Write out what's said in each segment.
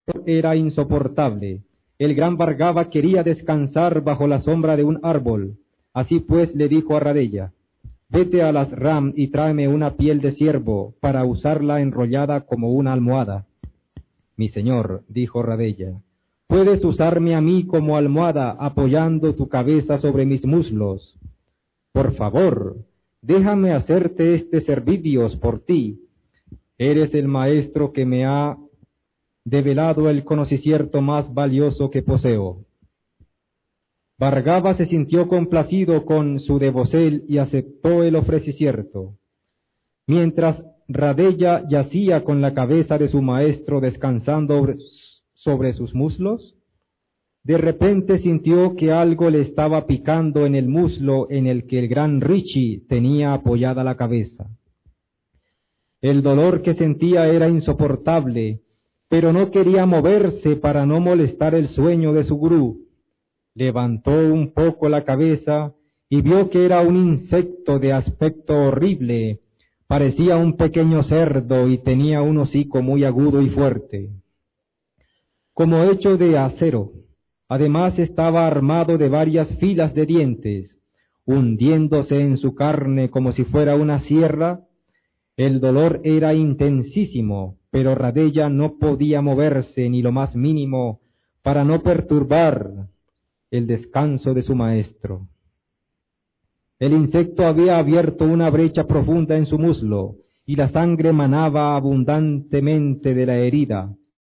era insoportable. El gran Bhargava quería descansar bajo la sombra de un árbol. Así pues le dijo a Radella: vete a las Ram y tráeme una piel de ciervo para usarla enrollada como una almohada. Mi señor, dijo Radella, puedes usarme a mí como almohada apoyando tu cabeza sobre mis muslos. Por favor, déjame hacerte este servicios por ti. Eres el maestro que me ha develado el conocimiento más valioso que poseo. Bhargava se sintió complacido con su devocel y aceptó el ofrecimiento. Mientras Radella yacía con la cabeza de su maestro descansando sobre sus muslos, de repente sintió que algo le estaba picando en el muslo en el que el gran Rishi tenía apoyada la cabeza. El dolor que sentía era insoportable, pero no quería moverse para no molestar el sueño de su gurú. Levantó un poco la cabeza y vio que era un insecto de aspecto horrible. Parecía un pequeño cerdo y tenía un hocico muy agudo y fuerte, como hecho de acero. Además estaba armado de varias filas de dientes, hundiéndose en su carne como si fuera una sierra. El dolor era intensísimo, pero Radella no podía moverse ni lo más mínimo para no perturbar el descanso de su maestro. El insecto había abierto una brecha profunda en su muslo, y la sangre manaba abundantemente de la herida.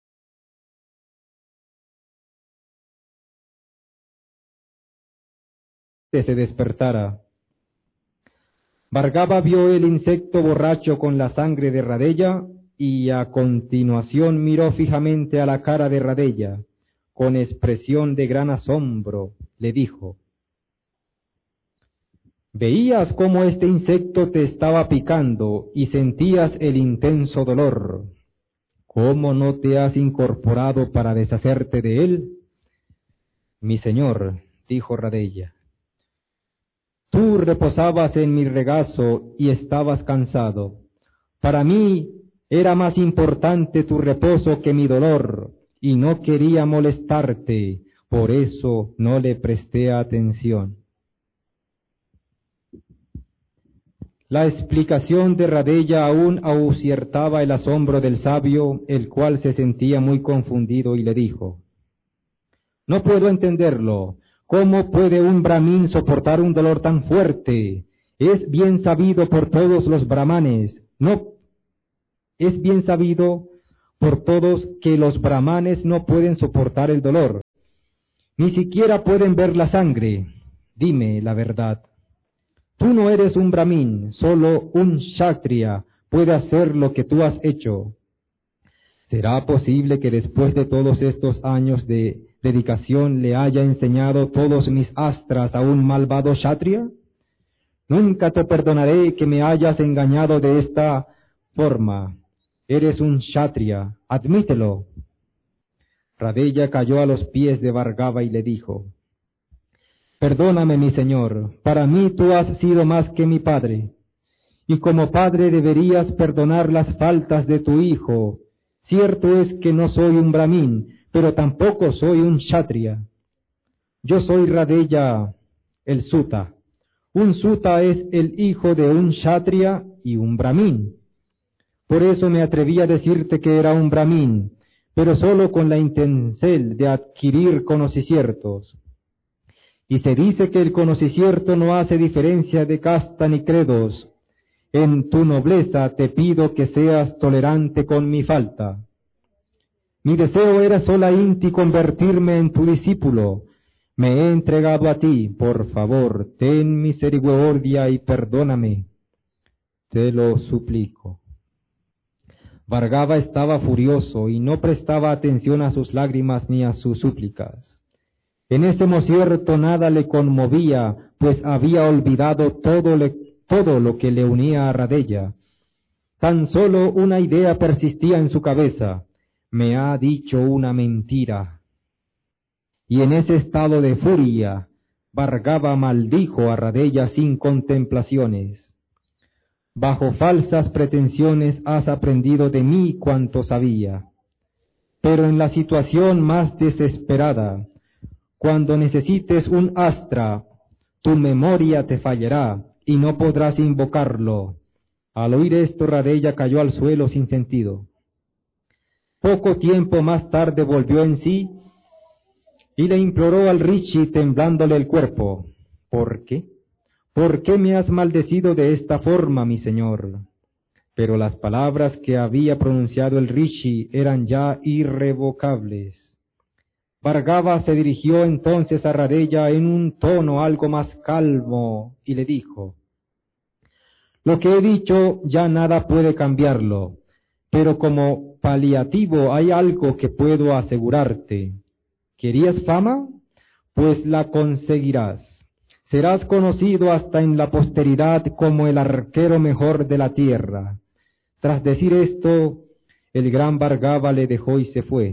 Se despertara. Bhargava vio el insecto borracho con la sangre de Radella, y a continuación miró fijamente a la cara de Radella. Con expresión de gran asombro, le dijo: veías cómo este insecto te estaba picando y sentías el intenso dolor. ¿Cómo no te has incorporado para deshacerte de él? Mi señor, dijo Radella, tú reposabas en mi regazo y estabas cansado. Para mí era más importante tu reposo que mi dolor, y no quería molestarte, por eso no le presté atención. La explicación de Radella aún auciertaba el asombro del sabio, el cual se sentía muy confundido y le dijo: no puedo entenderlo. ¿Cómo puede un brahmin soportar un dolor tan fuerte? Es bien sabido por todos los brahmanes, es bien sabido por todos que los brahmanes no pueden soportar el dolor. Ni siquiera pueden ver la sangre. Dime la verdad. Tú no eres un brahmin, solo un kshatriya puede hacer lo que tú has hecho. ¿Será posible que después de todos estos años de dedicación le haya enseñado todos mis astras a un malvado kshatriya? Nunca te perdonaré que me hayas engañado de esta forma. Eres un kshatriya, admítelo. Radella cayó a los pies de Bhargava y le dijo: perdóname, mi señor, para mí tú has sido más que mi padre, y como padre deberías perdonar las faltas de tu hijo. Cierto es que no soy un brahmin, pero tampoco soy un kshatriya. Yo soy Radella, el suta. Un suta es el hijo de un kshatriya y un brahmin. Por eso me atreví a decirte que era un brahmin, pero solo con la intención de adquirir conocimientos. Y se dice que el conocimiento no hace diferencia de casta ni credos. En tu nobleza te pido que seas tolerante con mi falta. Mi deseo era solamente convertirme en tu discípulo. Me he entregado a ti, por favor, ten misericordia y perdóname. Te lo suplico. Bhargava estaba furioso y no prestaba atención a sus lágrimas ni a sus súplicas. En este momento nada le conmovía, pues había olvidado todo lo que le unía a Radella. Tan solo una idea persistía en su cabeza: me ha dicho una mentira. Y en ese estado de furia, Bhargava maldijo a Radella sin contemplaciones. Bajo falsas pretensiones has aprendido de mí cuanto sabía. pero en la situación más desesperada, cuando necesites un astra, tu memoria te fallará y no podrás invocarlo. Al oír esto, Radeya cayó al suelo sin sentido. Poco tiempo más tarde volvió en sí y le imploró al Rishi temblándole el cuerpo. ¿Por qué? ¿Por qué me has maldecido de esta forma, mi señor? Pero las palabras que había pronunciado el Rishi eran ya irrevocables. Bhargava se dirigió entonces a Radeya en un tono algo más calmo y le dijo: lo que he dicho ya nada puede cambiarlo, pero como paliativo hay algo que puedo asegurarte. ¿Querías fama? Pues la conseguirás. Serás conocido hasta en la posteridad como el arquero mejor de la tierra. Tras decir esto, el gran Bhargava le dejó y se fue.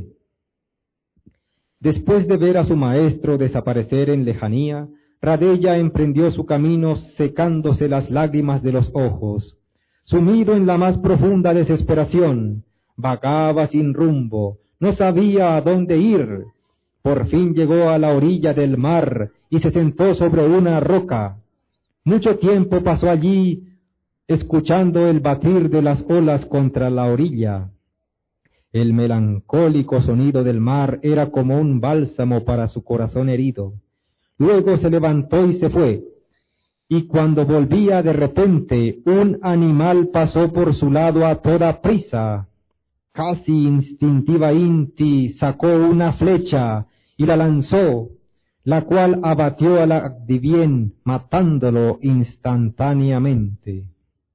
Después de ver a su maestro desaparecer en lejanía, Radeya emprendió su camino secándose las lágrimas de los ojos. Sumido en la más profunda desesperación, vagaba sin rumbo, no sabía a dónde ir. Por fin llegó a la orilla del mar y se sentó sobre una roca. Mucho tiempo pasó allí, escuchando el batir de las olas contra la orilla. El melancólico sonido del mar era como un bálsamo para su corazón herido. Luego se levantó y se fue, y cuando volvía de repente, un animal pasó por su lado a toda prisa. Casi instintiva Inti sacó una flecha y la lanzó, la cual abatió al Agdivien, matándolo instantáneamente.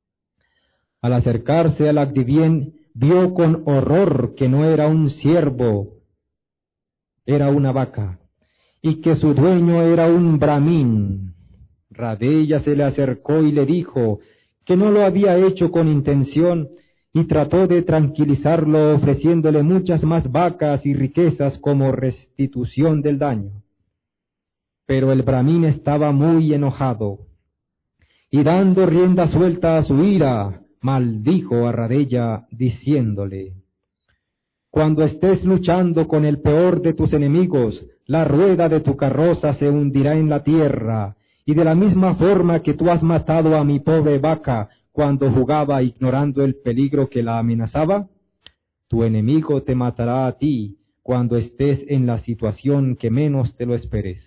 Al acercarse al Agdivien, vio con horror que no era un ciervo, era una vaca, y que su dueño era un brahmin. Radeya se le acercó y le dijo que no lo había hecho con intención, y trató de tranquilizarlo ofreciéndole muchas más vacas y riquezas como restitución del daño. Pero el brahmin estaba muy enojado, y dando rienda suelta a su ira, maldijo a Radeya diciéndole: cuando estés luchando con el peor de tus enemigos, la rueda de tu carroza se hundirá en la tierra, y de la misma forma que tú has matado a mi pobre vaca cuando jugaba ignorando el peligro que la amenazaba, tu enemigo te matará a ti cuando estés en la situación que menos te lo esperes.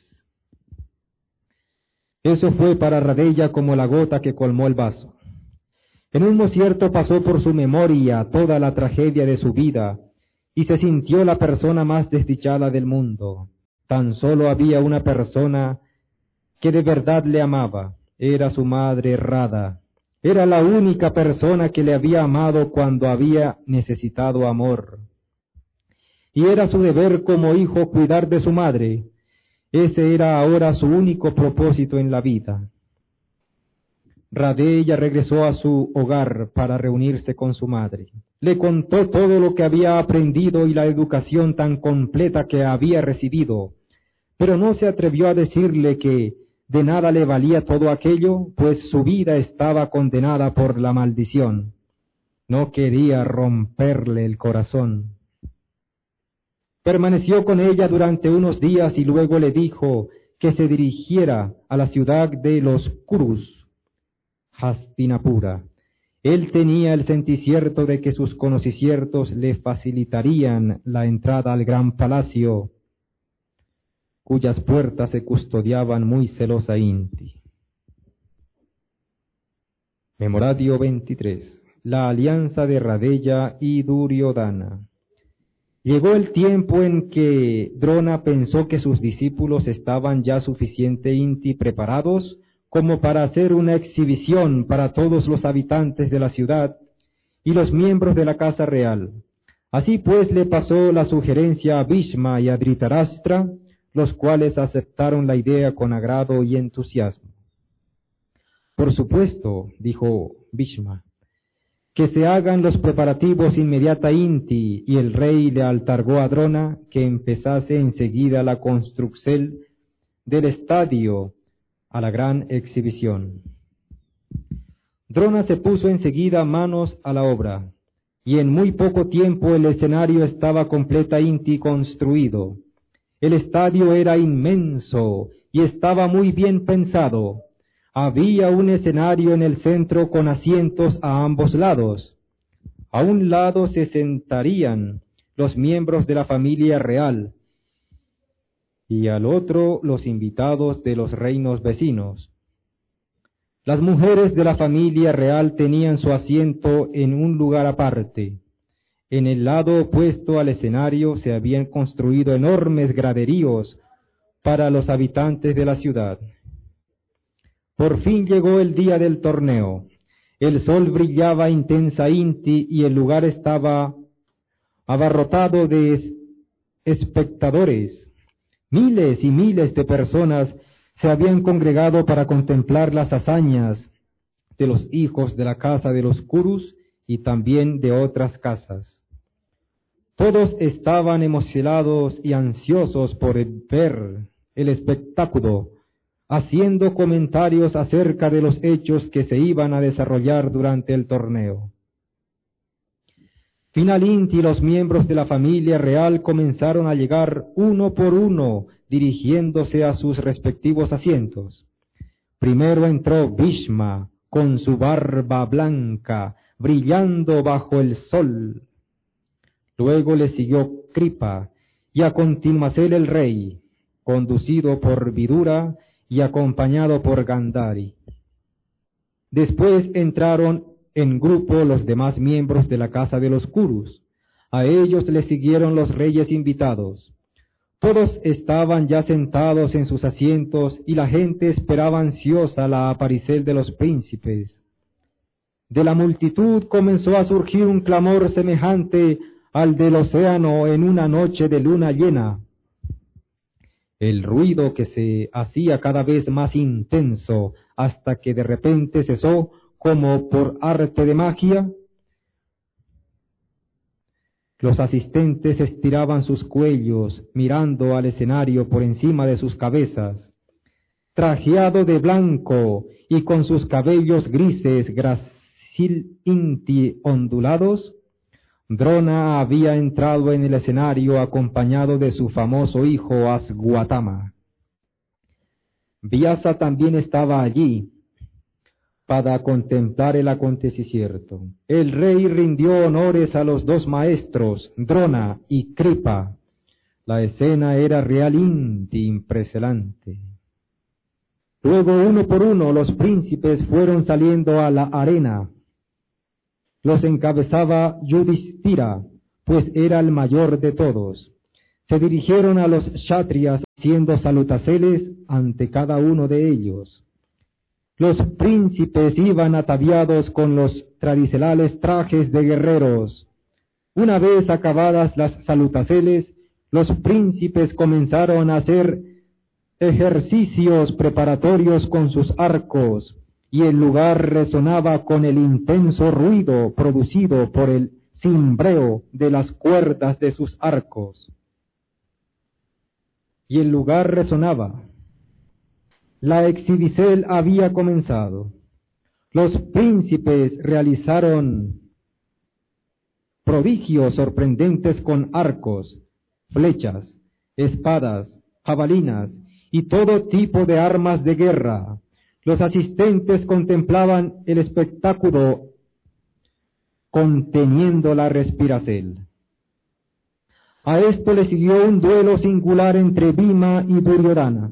Eso fue para Radeya como la gota que colmó el vaso. En un momento pasó por su memoria toda la tragedia de su vida, y se sintió la persona más desdichada del mundo. Tan solo había una persona que de verdad le amaba, era su madre Radha. Era la única persona que le había amado cuando había necesitado amor. Y era su deber como hijo cuidar de su madre. Ese era ahora su único propósito en la vida. Radeya regresó a su hogar para reunirse con su madre. Le contó todo lo que había aprendido y la educación tan completa que había recibido, pero no se atrevió a decirle que de nada le valía todo aquello, pues su vida estaba condenada por la maldición. No quería romperle el corazón. Permaneció con ella durante unos días y luego le dijo que se dirigiera a la ciudad de los Kurus, Hastinapura. Él tenía el senticierto de que sus conociciertos le facilitarían la entrada al gran palacio, cuyas puertas se custodiaban muy celosa Inti. Memoradio 23. La alianza de Radeya y Duryodhana. Llegó el tiempo en que Drona pensó que sus discípulos estaban ya suficientemente preparados como para hacer una exhibición para todos los habitantes de la ciudad y los miembros de la casa real. Así pues le pasó la sugerencia a Bhishma y a Dhritarashtra, los cuales aceptaron la idea con agrado y entusiasmo. Por supuesto, dijo Bhishma, que se hagan los preparativos inmediatamente, y el rey le encargó a Drona que empezase enseguida la construcción del estadio a la gran exhibición. Drona se puso enseguida manos a la obra. y en muy poco tiempo el escenario estaba completamente construido. El estadio era inmenso y estaba muy bien pensado. Había un escenario en el centro con asientos a ambos lados. A un lado se sentarían los miembros de la familia real y al otro los invitados de los reinos vecinos. Las mujeres de la familia real tenían su asiento en un lugar aparte. En el lado opuesto al escenario se habían construido enormes graderíos para los habitantes de la ciudad. Por fin llegó el día del torneo. El sol brillaba intensamente y el lugar estaba abarrotado de espectadores. Miles y miles de personas se habían congregado para contemplar las hazañas de los hijos de la casa de los Kurus y también de otras casas. Todos estaban emocionados y ansiosos por ver el espectáculo, haciendo comentarios acerca de los hechos que se iban a desarrollar durante el torneo. Finalmente, los miembros de la familia real comenzaron a llegar uno por uno, dirigiéndose a sus respectivos asientos. Primero entró Bhishma, con su barba blanca, brillando bajo el sol. Luego le siguió Kripa, y a continuación el rey, conducido por Vidura y acompañado por Gandhari. Después entraron en grupo los demás miembros de la casa de los Kurus. A ellos le siguieron los reyes invitados. Todos estaban ya sentados en sus asientos y la gente esperaba ansiosa la aparición de los príncipes. De la multitud comenzó a surgir un clamor semejante al del océano en una noche de luna llena. El ruido que se hacía cada vez más intenso hasta que de repente cesó como por arte de magia. Los asistentes estiraban sus cuellos mirando al escenario por encima de sus cabezas. Trajeado de blanco y con sus cabellos grises gracilmente ondulados, Drona había entrado en el escenario acompañado de su famoso hijo Aswatthama. Vyasa también estaba allí para contemplar el acontecimiento. El rey rindió honores a los dos maestros, Drona y Kripa. La escena era realmente impresionante. Luego, uno por uno, los príncipes fueron saliendo a la arena. Los encabezaba Yudhishthira, pues era el mayor de todos. Se dirigieron a los kshatriyas haciendo salutaciones ante cada uno de ellos. Los príncipes iban ataviados con los tradicionales trajes de guerreros. Una vez acabadas las salutaciones, los príncipes comenzaron a hacer ejercicios preparatorios con sus arcos, y el lugar resonaba con el intenso ruido producido por el cimbreo de las cuerdas de sus arcos. Y el lugar resonaba. La exhibición había comenzado. Los príncipes realizaron prodigios sorprendentes con arcos, flechas, espadas, jabalinas y todo tipo de armas de guerra. Los asistentes contemplaban el espectáculo conteniendo la respiración. A esto le siguió un duelo singular entre Bhima y Duryodhana.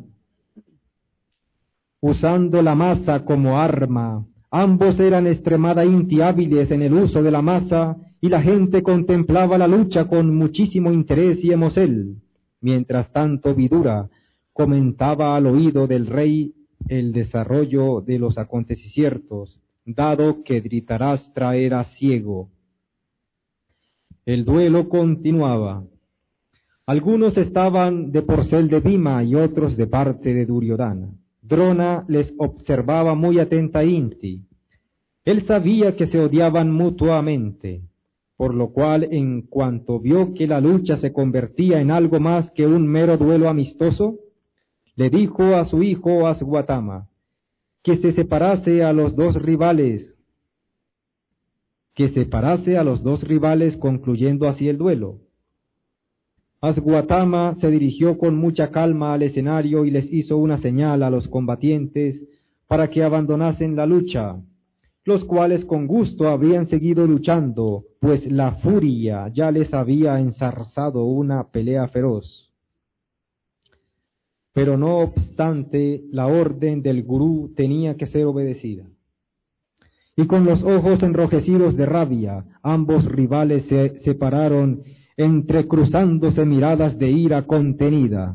Usando la masa como arma, ambos eran extremadamente hábiles en el uso de la masa y la gente contemplaba la lucha con muchísimo interés y emoción. Mientras tanto, Vidura comentaba al oído del rey el desarrollo de los acontecimientos, dado que Dhritarashtra era ciego. El duelo continuaba. Algunos estaban de porcel de Bhima y otros de parte de Duryodhana. Drona les observaba muy atentamente. Él sabía que se odiaban mutuamente, por lo cual, en cuanto vio que la lucha se convertía en algo más que un mero duelo amistoso, le dijo a su hijo Aswatthama que se separase a los dos rivales que separase a los dos rivales, concluyendo así el duelo. Aswatthama se dirigió con mucha calma al escenario y les hizo una señal a los combatientes para que abandonasen la lucha, los cuales con gusto habrían seguido luchando, pues la furia ya les había enzarzado una pelea feroz. Pero no obstante, la orden del gurú tenía que ser obedecida. Y con los ojos enrojecidos de rabia, ambos rivales se separaron, entrecruzándose miradas de ira contenida.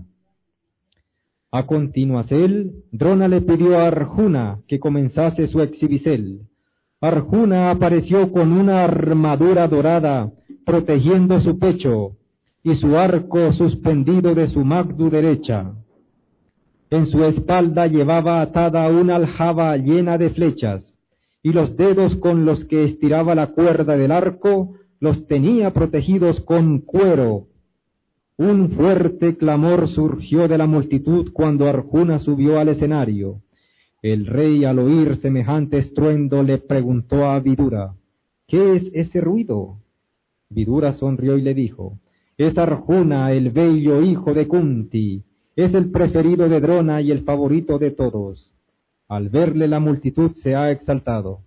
A continuación, Drona le pidió a Arjuna que comenzase su exhibicel. Arjuna apareció con una armadura dorada, protegiendo su pecho, y su arco suspendido de su magdu derecha. En su espalda llevaba atada una aljaba llena de flechas, y los dedos con los que estiraba la cuerda del arco los tenía protegidos con cuero. Un fuerte clamor surgió de la multitud cuando Arjuna subió al escenario. El rey, al oír semejante estruendo, le preguntó a Vidura: ¿qué es ese ruido? Vidura sonrió y le dijo: es Arjuna, el bello hijo de Kunti, es el preferido de Drona y el favorito de todos. Al verle la multitud se ha exaltado.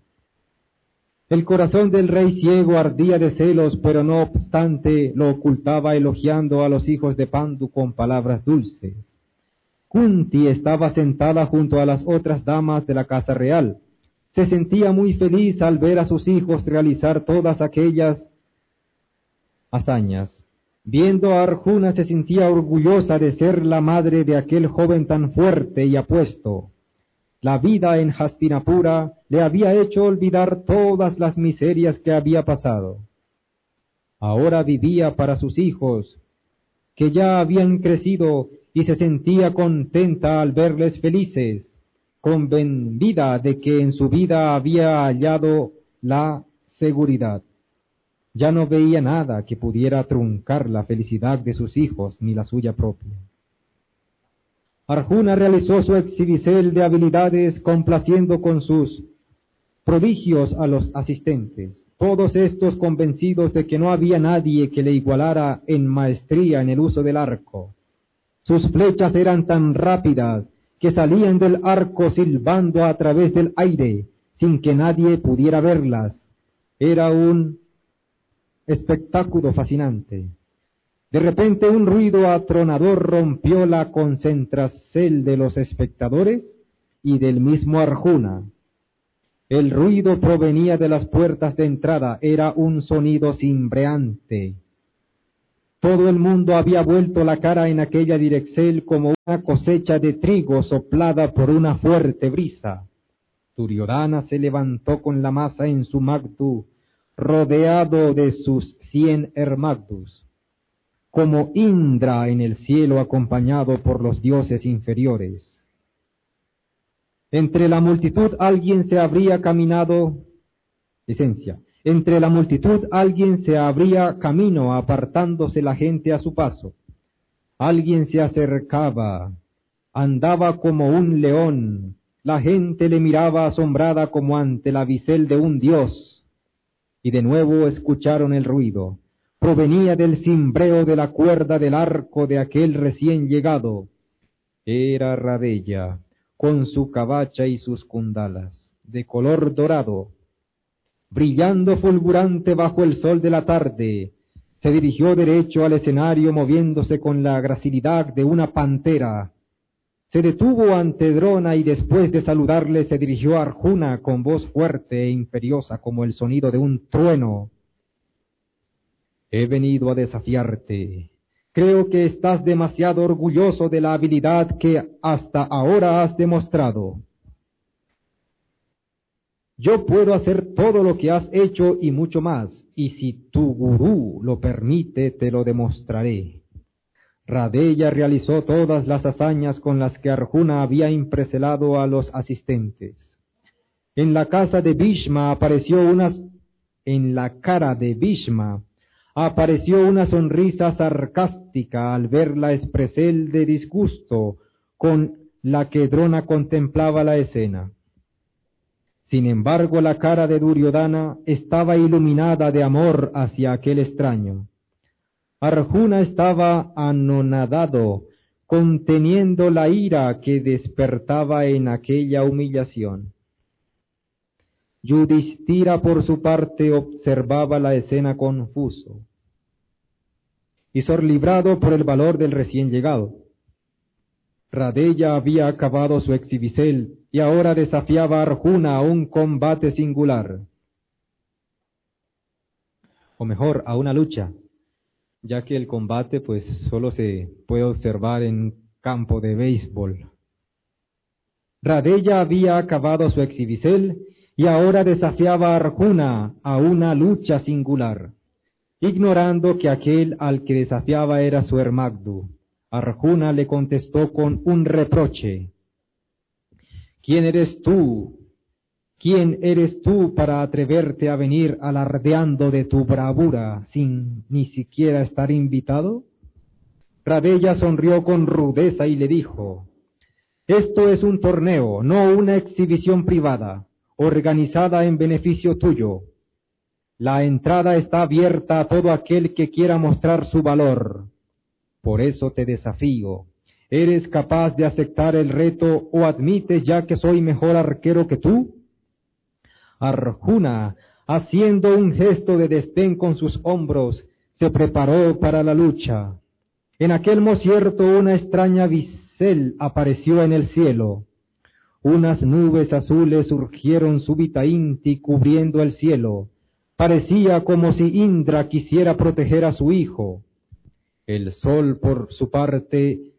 El corazón del rey ciego ardía de celos, pero no obstante lo ocultaba elogiando a los hijos de Pandu con palabras dulces. Kunti estaba sentada junto a las otras damas de la casa real. Se sentía muy feliz al ver a sus hijos realizar todas aquellas hazañas. Viendo a Arjuna se sentía orgullosa de ser la madre de aquel joven tan fuerte y apuesto. La vida en Hastinapura le había hecho olvidar todas las miserias que había pasado. Ahora vivía para sus hijos, que ya habían crecido, y se sentía contenta al verles felices, convencida de que en su vida había hallado la seguridad. Ya no veía nada que pudiera truncar la felicidad de sus hijos ni la suya propia. Arjuna realizó su exhibicel de habilidades complaciendo con sus prodigios a los asistentes, todos estos convencidos de que no había nadie que le igualara en maestría en el uso del arco. Sus flechas eran tan rápidas que salían del arco silbando a través del aire, sin que nadie pudiera verlas. Era un espectáculo fascinante. De repente un ruido atronador rompió la concentración de los espectadores y del mismo Arjuna. El ruido provenía de las puertas de entrada, era un sonido cimbreante. Todo el mundo había vuelto la cara en aquella dirección como una cosecha de trigo soplada por una fuerte brisa. Duryodhana se levantó con la masa en su magdu, rodeado de sus 100 hermagdus, como Indra en el cielo acompañado por los dioses inferiores. Entre la multitud alguien se habría caminado, entre la multitud alguien se abría camino apartándose la gente a su paso. Alguien se acercaba, andaba como un león, la gente le miraba asombrada como ante la bisel de un dios. Y de nuevo escucharon el ruido. Provenía del cimbreo de la cuerda del arco de aquel recién llegado. Era Radeya, con su cabacha y sus kundalas, de color dorado, brillando fulgurante bajo el sol de la tarde. Se dirigió derecho al escenario moviéndose con la gracilidad de una pantera. Se detuvo ante Drona y después de saludarle se dirigió a Arjuna con voz fuerte e imperiosa como el sonido de un trueno. He venido a desafiarte. Creo que estás demasiado orgulloso de la habilidad que hasta ahora has demostrado. Yo puedo hacer todo lo que has hecho y mucho más, y si tu gurú lo permite te lo demostraré. Radeya realizó todas las hazañas con las que Arjuna había impreselado a los asistentes. En la cara de Bhishma apareció una sonrisa sarcástica al ver la expresión de disgusto con la que Drona contemplaba la escena. Sin embargo, la cara de Duryodhana estaba iluminada de amor hacia aquel extraño. Arjuna estaba anonadado, conteniendo la ira que despertaba en aquella humillación. Yudhishthira, por su parte, observaba la escena confuso y sorlibrado por el valor del recién llegado. Radeya había acabado su exhibicel y ahora desafiaba a Arjuna a un combate singular, o mejor, a una lucha, ya que el combate pues solo se puede observar en campo de béisbol. Radeya había acabado su exhibicel y ahora desafiaba a Arjuna a una lucha singular, ignorando que aquel al que desafiaba era su Hermagdu. Arjuna le contestó con un reproche. ¿Quién eres tú para atreverte a venir alardeando de tu bravura sin ni siquiera estar invitado? Radeya sonrió con rudeza y le dijo, esto es un torneo, no una exhibición privada, organizada en beneficio tuyo. La entrada está abierta a todo aquel que quiera mostrar su valor. Por eso te desafío. ¿Eres capaz de aceptar el reto o admites ya que soy mejor arquero que tú? Arjuna, haciendo un gesto de desdén con sus hombros, se preparó para la lucha. En aquel momento una extraña bisel apareció en el cielo. Unas nubes azules surgieron súbitamente cubriendo el cielo. Parecía como si Indra quisiera proteger a su hijo. El sol, por su parte,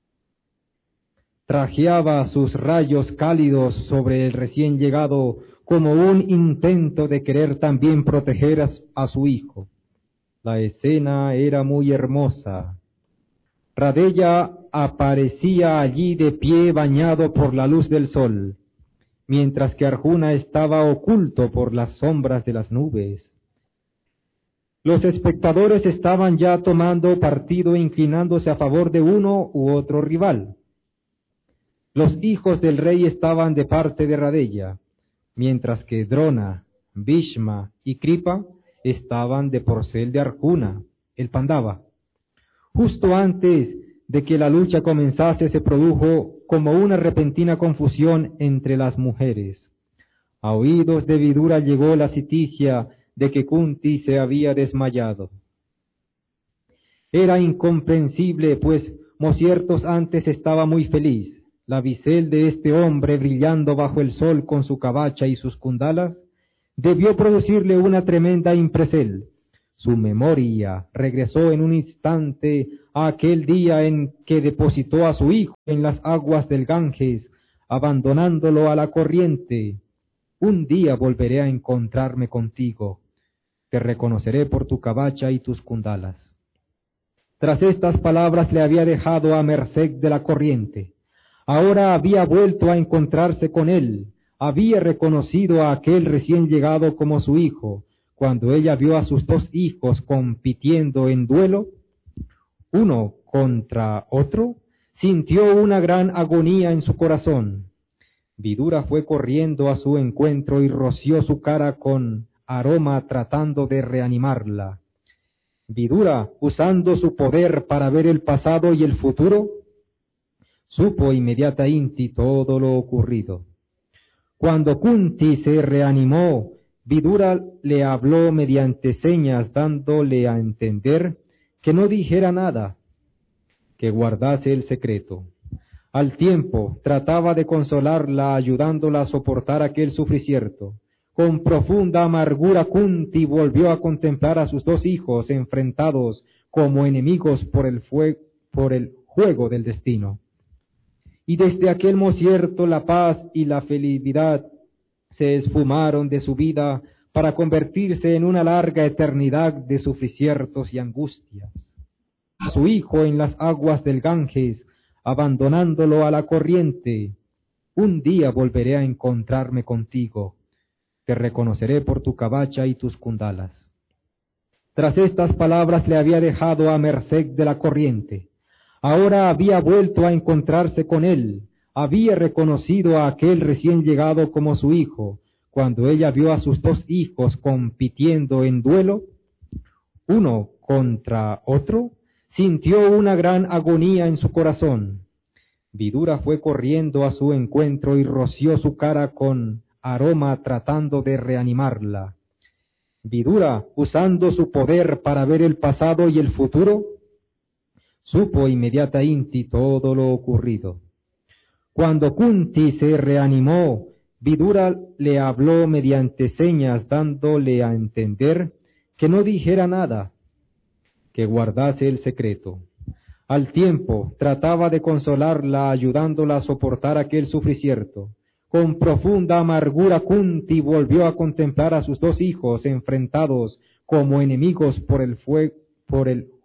trajeaba sus rayos cálidos sobre el recién llegado como un intento de querer también proteger a su hijo. La escena era muy hermosa. Radeya aparecía allí de pie bañado por la luz del sol, mientras que Arjuna estaba oculto por las sombras de las nubes. Los espectadores estaban ya tomando partido, inclinándose a favor de uno u otro rival. Los hijos del rey estaban de parte de Radeya, mientras que Drona, Bhishma y Kripa estaban de porcel de Arjuna, el Pandava. Justo antes de que la lucha comenzase se produjo como una repentina confusión entre las mujeres. A oídos de Vidura llegó la noticia de que Kunti se había desmayado. Era incomprensible, pues Mociertos antes estaba muy feliz. La bisel de este hombre brillando bajo el sol con su cabacha y sus kundalas debió producirle una tremenda impresión. Su memoria regresó en un instante a aquel día en que depositó a su hijo en las aguas del Ganges, abandonándolo a la corriente. Un día volveré a encontrarme contigo. Te reconoceré por tu cabacha y tus kundalas. Tras estas palabras le había dejado a merced de la corriente. Ahora había vuelto a encontrarse con él. Había reconocido a aquel recién llegado como su hijo. Cuando ella vio a sus dos hijos compitiendo en duelo, uno contra otro, sintió una gran agonía en su corazón. Vidura fue corriendo a su encuentro y roció su cara con aroma tratando de reanimarla. Vidura, usando su poder para ver el pasado y el futuro, supo inmediatamente todo lo ocurrido. Cuando Kunti se reanimó, Vidura le habló mediante señas, dándole a entender que no dijera nada, que guardase el secreto. Al tiempo, trataba de consolarla, ayudándola a soportar aquel sufrimiento. Con profunda amargura, Kunti volvió a contemplar a sus dos hijos enfrentados como enemigos por el juego del destino. Y desde aquel momento la paz y la felicidad se esfumaron de su vida para convertirse en una larga eternidad de sufrimientos y angustias. Su hijo en las aguas del Ganges, abandonándolo a la corriente. Un día volveré a encontrarme contigo. Te reconoceré por tu cabacha y tus kundalas. Tras estas palabras le había dejado a merced de la corriente. Ahora había vuelto a encontrarse con él. Había reconocido a aquel recién llegado como su hijo. cuando ella vio a sus dos hijos compitiendo en duelo, uno contra otro, sintió una gran agonía en su corazón. Vidura fue corriendo a su encuentro y roció su cara con aroma tratando de reanimarla. Vidura, usando su poder para ver el pasado y el futuro, supo inmediatamente todo lo ocurrido. Cuando Kunti se reanimó, Vidura le habló mediante señas, dándole a entender que no dijera nada, que guardase el secreto. Al tiempo, trataba de consolarla, ayudándola a soportar aquel sufrimiento. Con profunda amargura, Kunti volvió a contemplar a sus dos hijos enfrentados como enemigos por el